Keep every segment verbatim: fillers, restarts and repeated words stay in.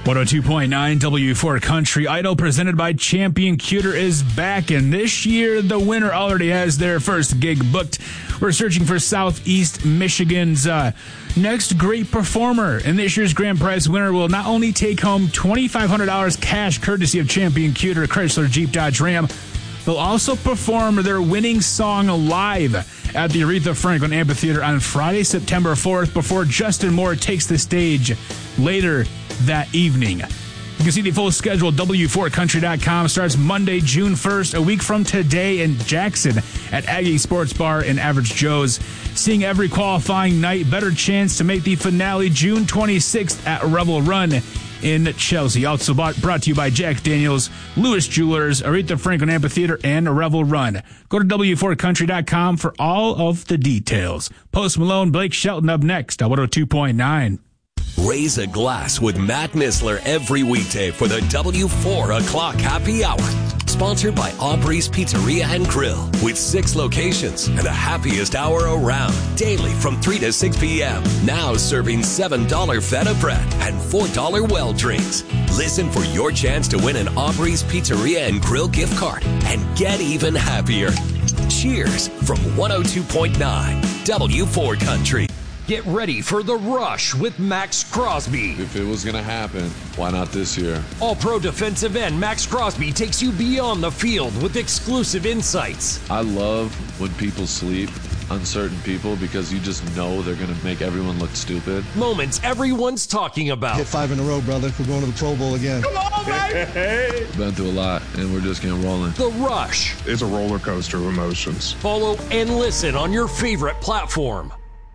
one oh two point nine W four Country Idol presented by Champion Cuter is back, and this year the winner already has their first gig booked. We're searching for Southeast Michigan's uh, next great performer, and this year's grand prize winner will not only take home twenty-five hundred dollars cash courtesy of Champion Cuter, Chrysler, Jeep, Dodge, Ram. They'll also perform their winning song live at the Aretha Franklin Amphitheater on Friday, September fourth, before Justin Moore takes the stage later that evening. You can see the full schedule at W four country dot com. Starts Monday, June first, a week from today in Jackson at Aggie Sports Bar in Average Joe's. Seeing every qualifying night, better chance to make the finale June twenty-sixth at Revel Run in Chelsea. Also bought, brought to you by Jack Daniels, Lewis Jewelers, Aretha Franklin Amphitheater, and Revel Run. Go to W four country dot com for all of the details. Post Malone, Blake Shelton up next at one oh two point nine. Raise a glass with Matt Missler every weekday for the W four o'clock happy hour. Sponsored by Aubrey's Pizzeria and Grill, with six locations and the happiest hour around. Daily from three to six p.m. Now serving seven dollars feta bread and four dollars well drinks. Listen for your chance to win an Aubrey's Pizzeria and Grill gift card and get even happier. Cheers from one oh two point nine W four Country. Get ready for The Rush with Max Crosby. If it was going to happen, why not this year? All-pro defensive end Max Crosby takes you beyond the field with exclusive insights. I love when people sleep on certain people because you just know they're going to make everyone look stupid. Moments everyone's talking about. Hit five in a row, brother. We're going to the Pro Bowl again. Come on, baby! Been through a lot, and we're just getting rolling. The Rush. It's a roller coaster of emotions. Follow and listen on your favorite platform.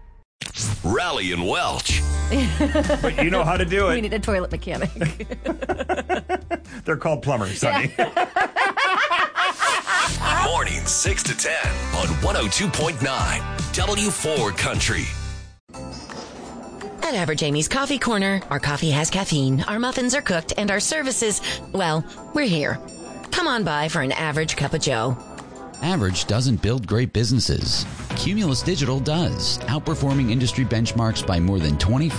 Rally and Welch. But you know how to do it. We need a toilet mechanic. They're called plumbers, honey. Morning six to ten on one oh two point nine W four Country. At Average Amy's Coffee Corner, our coffee has caffeine, our muffins are cooked, and our services, well, we're here. Come on by for an average cup of joe. Average doesn't build great businesses. Cumulus Digital does, outperforming industry benchmarks by more than twenty-five